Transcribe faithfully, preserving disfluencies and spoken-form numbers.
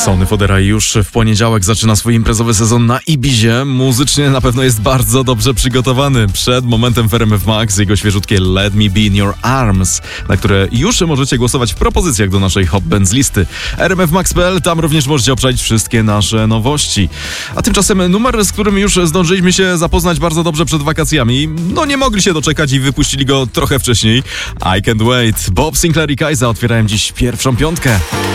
Sony Fodera już w poniedziałek zaczyna swój imprezowy sezon na Ibizie. Muzycznie na pewno jest bardzo dobrze przygotowany. Przed momentem w R M F Max jego świeżutkie Let Me Be In Your Arms, na które już możecie głosować w propozycjach do naszej Hot Bands listy. R M F Max kropka p l, tam również możecie obczaić wszystkie nasze nowości. A tymczasem numer, z którym już zdążyliśmy się zapoznać bardzo dobrze przed wakacjami, no nie mogli się doczekać i wypuścili go trochę wcześniej. I Can't Wait. Bob Sinclair i Kajza otwierają dziś pierwszą piątkę.